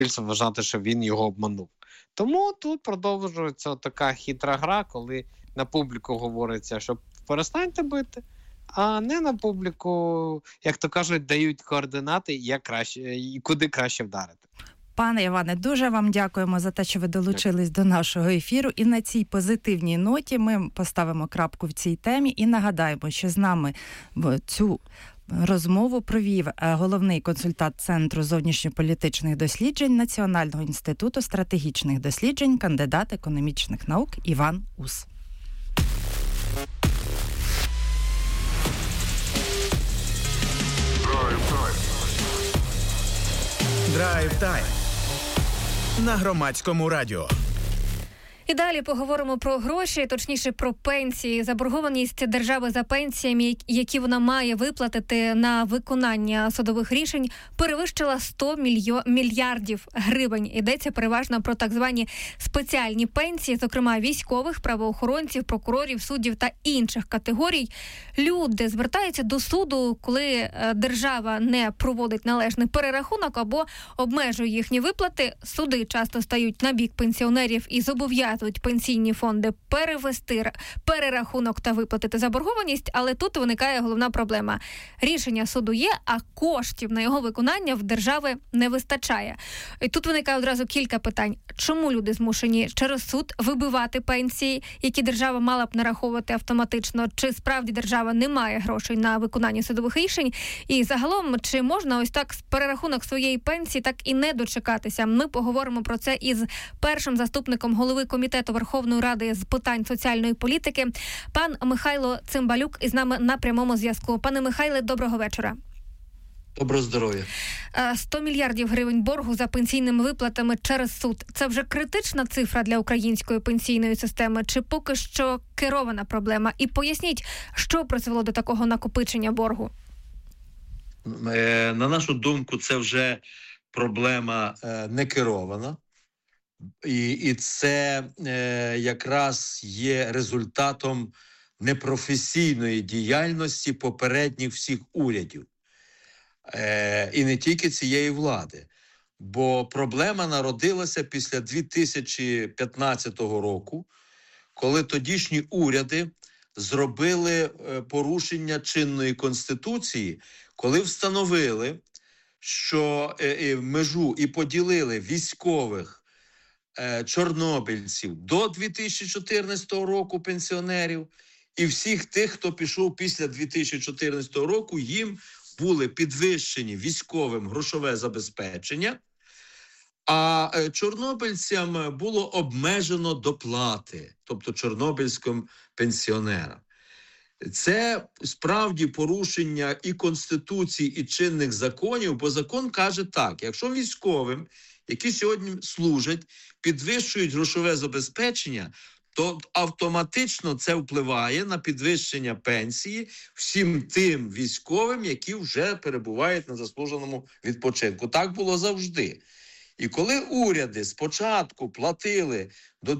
вважати, що він його обманув. Тому тут продовжується така хитра гра, коли на публіку говориться, що перестаньте бити, а не на публіку, як то кажуть, дають координати, як краще і куди краще вдарити. Пане Іване, дуже вам дякуємо за те, що ви долучились до нашого ефіру. І на цій позитивній ноті ми поставимо крапку в цій темі і нагадаємо, що з нами цю розмову провів головний консультант Центру зовнішньополітичних досліджень Національного інституту стратегічних досліджень, кандидат економічних наук Іван Ус. Драйв-тайм на Громадському радіо. І далі поговоримо про гроші, точніше про пенсії. Заборгованість держави за пенсіями, які вона має виплатити на виконання судових рішень, перевищила 100 мільярдів гривень. Йдеться переважно про так звані спеціальні пенсії, зокрема військових, правоохоронців, прокурорів, суддів та інших категорій. Люди звертаються до суду, коли держава не проводить належний перерахунок або обмежує їхні виплати. Суди часто стають на бік пенсіонерів і зобов'язують пенсійні фонди перевести перерахунок та виплатити заборгованість, але тут виникає головна проблема. Рішення суду є, а коштів на його виконання в держави не вистачає. І тут виникає одразу кілька питань. Чому люди змушені через суд вибивати пенсії, які держава мала б нараховувати автоматично? Чи справді держава не має грошей на виконання судових рішень? І загалом, чи можна ось так з перерахунок своєї пенсії так і не дочекатися? Ми поговоримо про це із першим заступником голови Комітету Верховної Ради з питань соціальної політики. Пан Михайло Цимбалюк із нами на прямому зв'язку. Пане Михайле, доброго вечора. Доброго здоров'я. 100 мільярдів гривень боргу за пенсійними виплатами через суд. Це вже критична цифра для української пенсійної системи? Чи поки що керована проблема? І поясніть, що призвело до такого накопичення боргу? На нашу думку, це вже проблема не керована. І це якраз є результатом непрофесійної діяльності попередніх всіх урядів. І не тільки цієї влади. Бо проблема народилася після 2015 року, коли тодішні уряди зробили порушення чинної Конституції, коли встановили, що межу і поділили військових чорнобильців до 2014 року пенсіонерів, і всіх тих, хто пішов після 2014 року, їм були підвищені військовим грошове забезпечення, а чорнобильцям було обмежено доплати, тобто чорнобильським пенсіонерам. Це справді порушення і Конституції, і чинних законів, бо закон каже так: якщо військовим, які сьогодні служать, підвищують грошове забезпечення, то автоматично це впливає на підвищення пенсії всім тим військовим, які вже перебувають на заслуженому відпочинку. Так було завжди. І коли уряди спочатку платили до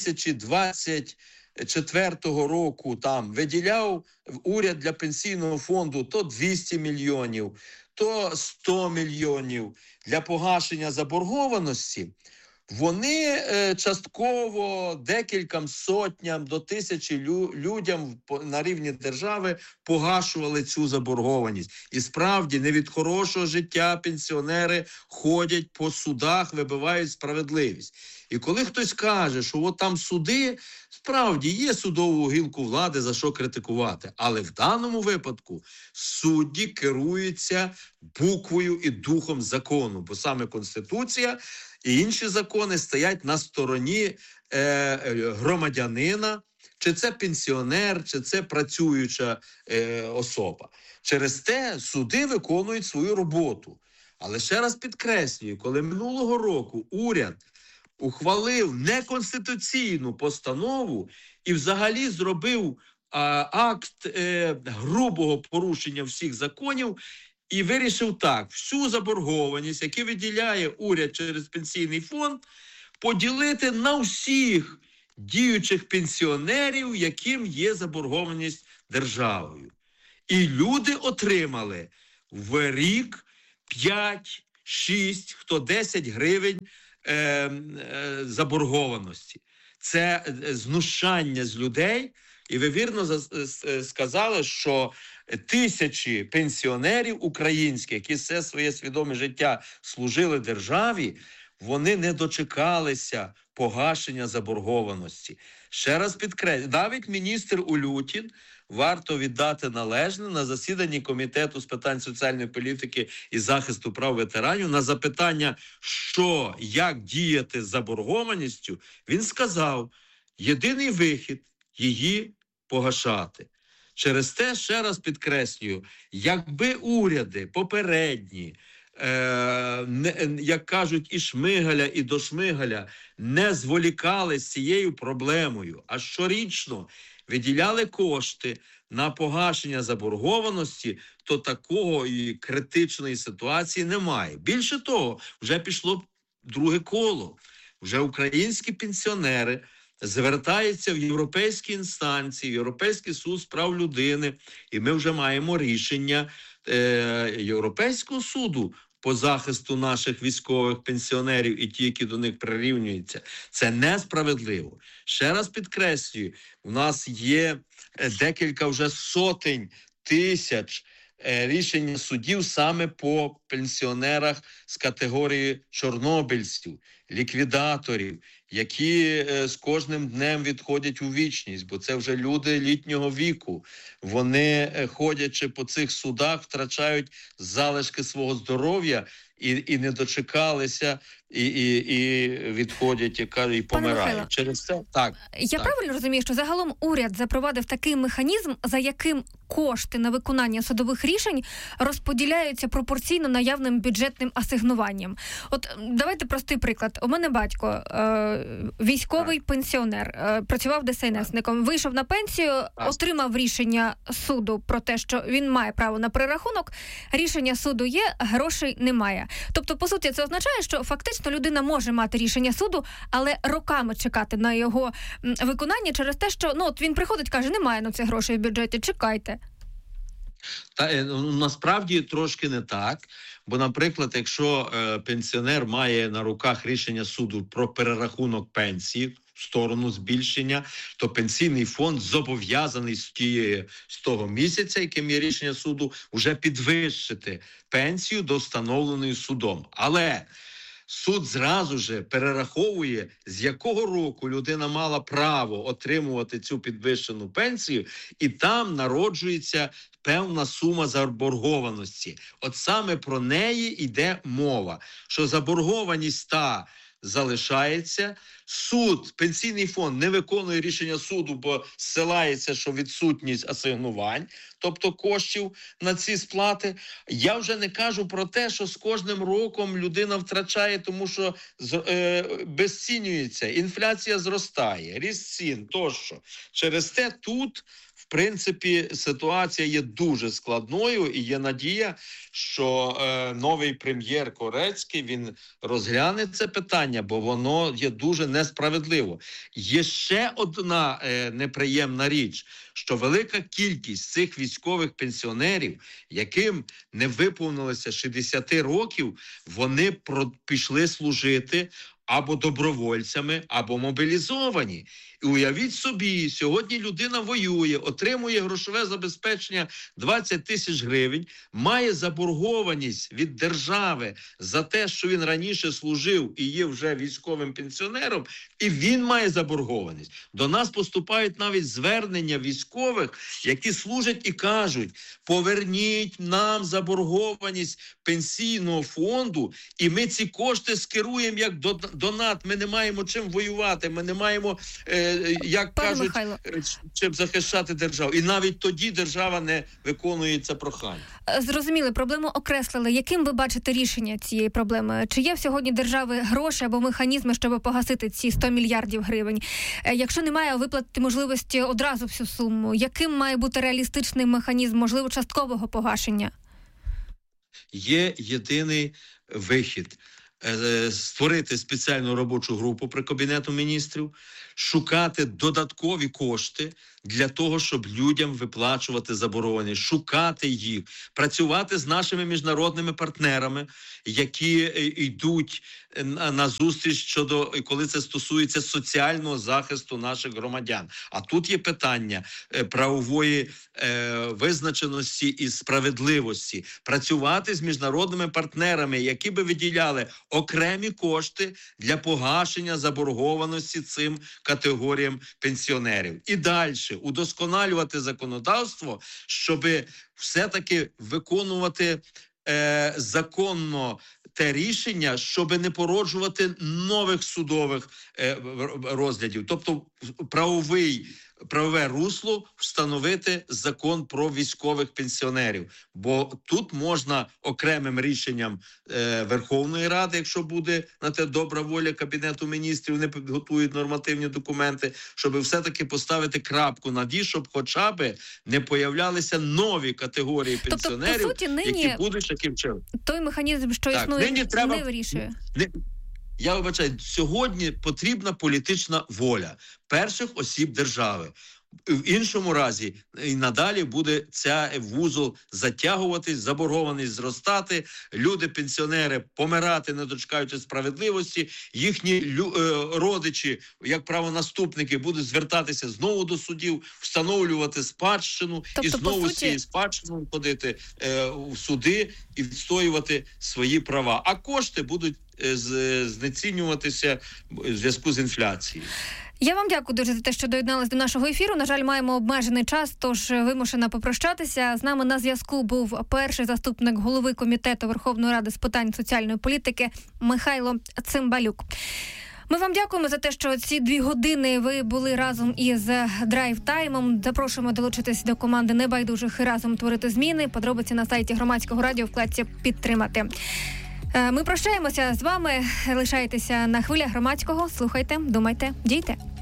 2024 року, там виділяв уряд для пенсійного фонду то 200 мільйонів, то 100 мільйонів для погашення заборгованості, вони частково декільком сотням до тисячі людям на рівні держави погашували цю заборгованість. І справді не від хорошого життя пенсіонери ходять по судах, вибивають справедливість. І коли хтось каже, що от там суди, справді є судову гілку влади, за що критикувати. Але в даному випадку судді керуються буквою і духом закону, бо саме Конституція і інші закони стоять на стороні громадянина, чи це пенсіонер, чи це працююча особа. Через те суди виконують свою роботу. Але ще раз підкреслюю, коли минулого року уряд ухвалив неконституційну постанову і взагалі зробив акт грубого порушення всіх законів, і вирішив так: всю заборгованість, яку виділяє уряд через пенсійний фонд, поділити на всіх діючих пенсіонерів, яким є заборгованість державою. І люди отримали в рік 6, хто 10 гривень заборгованості. Це знущання з людей. І ви вірно сказали, що тисячі пенсіонерів українських, які все своє свідоме життя служили державі, вони не дочекалися погашення заборгованості. Ще раз підкреслюю, навіть міністр Улютін, варто віддати належне, на засіданні Комітету з питань соціальної політики і захисту прав ветеранів на запитання, що, як діяти з заборгованістю, він сказав, єдиний вихід – її погашати. Через те, ще раз підкреслюю, якби уряди попередні, як кажуть, і Шмигаля, і до Шмигаля, не зволікали з цією проблемою, а щорічно виділяли кошти на погашення заборгованості, то такої критичної ситуації немає. Більше того, вже пішло друге коло. Вже українські пенсіонери звертаються в європейські інстанції, в Європейський суд з прав людини, і ми вже маємо рішення Європейського суду по захисту наших військових пенсіонерів і ті, які до них прирівнюються. Це несправедливо. Ще раз підкреслюю, у нас є декілька вже сотень тисяч рішення судів саме по пенсіонерах з категорії чорнобильців, ліквідаторів, які з кожним днем відходять у вічність, бо це вже люди літнього віку. Вони, ходячи по цих судах, втрачають залишки свого здоров'я і не дочекалися, і відходять, і помирають. Через це так. Я правильно розумію, що загалом уряд запровадив такий механізм, за яким кошти на виконання судових рішень розподіляються пропорційно наявним бюджетним асигнуванням. От давайте простий приклад. У мене батько військовий пенсіонер, працював ДСНСником, вийшов на пенсію, отримав рішення суду про те, що він має право на перерахунок. Рішення суду є, грошей немає. Тобто, по суті, це означає, що фактично людина може мати рішення суду, але роками чекати на його виконання через те, що от він приходить, каже, немає на це грошей в бюджеті, чекайте. Насправді трошки не так, бо, наприклад, якщо пенсіонер має на руках рішення суду про перерахунок пенсії в сторону збільшення, то пенсійний фонд зобов'язаний з того місяця, яким є рішення суду, вже підвищити пенсію до встановленої судом. Але суд зразу же перераховує, з якого року людина мала право отримувати цю підвищену пенсію, і там народжується певна сума заборгованості. От саме про неї йде мова, що заборгованість та залишається, суд, пенсійний фонд не виконує рішення суду, бо зсилається, що відсутність асигнувань, тобто коштів на ці сплати. Я вже не кажу про те, що з кожним роком людина втрачає, тому що безцінюється, інфляція зростає, ріст цін тощо. Через те тут, в принципі, ситуація є дуже складною, і є надія, що новий прем'єр Корецький, він розгляне це питання, бо воно є дуже несправедливо. Є ще одна неприємна річ, що велика кількість цих військових пенсіонерів, яким не виповнилося 60 років, вони пішли служити або добровольцями, або мобілізовані. І уявіть собі, сьогодні людина воює, отримує грошове забезпечення 20 тисяч гривень, має заборгованість від держави за те, що він раніше служив і є вже військовим пенсіонером, і він має заборгованість. До нас поступають навіть звернення військових, які служать і кажуть, поверніть нам заборгованість пенсійного фонду, і ми ці кошти скеруємо як донат, ми не маємо чим воювати, ми не маємо, як Пане кажуть, Михайло, чим захищати державу. І навіть тоді держава не виконує це прохання. Зрозуміли, проблему окреслили. Яким ви бачите рішення цієї проблеми? Чи є в сьогодні держави гроші або механізми, щоб погасити ці 100 мільярдів гривень? Якщо немає виплатити можливості одразу всю суму, яким має бути реалістичний механізм, можливо, часткового погашення? Є єдиний вихід. створити спеціальну робочу групу при Кабінету міністрів, шукати додаткові кошти для того, щоб людям виплачувати заборгованість, шукати їх, працювати з нашими міжнародними партнерами, які йдуть на зустріч щодо, коли це стосується соціального захисту наших громадян. А тут є питання правової визначеності і справедливості. Працювати з міжнародними партнерами, які би виділяли окремі кошти для погашення заборгованості цим категоріям пенсіонерів. І далі удосконалювати законодавство, щоб все-таки виконувати законно те рішення, щоб не породжувати нових судових розглядів. Тобто правове русло встановити закон про військових пенсіонерів. Бо тут можна окремим рішенням Верховної Ради, якщо буде на те добра воля Кабінету міністрів, не підготують нормативні документи, щоб все-таки поставити крапку над «і», щоб хоча б не появлялися нові категорії пенсіонерів, тобто, по суті, нині які будуть таким чином. Той механізм, що існує, не вирішує. Я вибачаю, сьогодні потрібна політична воля перших осіб держави. В іншому разі і надалі буде ця вузол затягуватись, заборгованість зростати, люди, пенсіонери помирати, не дочекаючи справедливості, їхні родичі, як правонаступники, будуть звертатися знову до судів, встановлювати спадщину, тобто, і знову з цією спадщиною ходити в суди і відстоювати свої права. А кошти будуть знецінюватися в зв'язку з інфляцією. Я вам дякую дуже за те, що доєдналися до нашого ефіру. На жаль, маємо обмежений час, тож вимушена попрощатися. З нами на зв'язку був перший заступник голови Комітету Верховної Ради з питань соціальної політики Михайло Цимбалюк. Ми вам дякуємо за те, що ці 2 години ви були разом із драйв-таймом. Запрошуємо долучитись до команди небайдужих і разом творити зміни. Подробиці на сайті Громадського радіо в вкладці «Підтримати». Ми прощаємося з вами. Лишайтеся на хвилях Громадського. Слухайте, думайте, дійте.